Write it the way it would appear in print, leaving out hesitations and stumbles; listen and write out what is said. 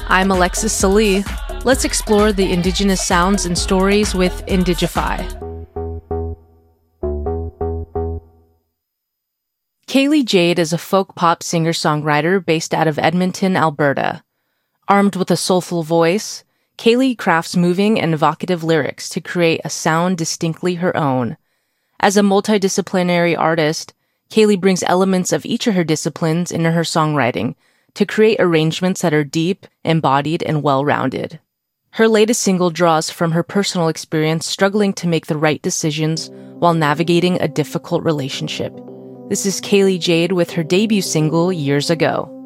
I'm Alexis Salee. Let's explore the indigenous sounds and stories with Indigify. Kaylee Jade is a folk pop singer-songwriter based out of Edmonton, Alberta. Armed with a soulful voice, Kaylee crafts moving and evocative lyrics to create a sound distinctly her own. As a multidisciplinary artist, Kaylee brings elements of each of her disciplines into her songwriting to create arrangements that are deep, embodied, and well-rounded. Her latest single draws from her personal experience struggling to make the right decisions while navigating a difficult relationship. This is Kaylee Jade with her debut single, Years Ago.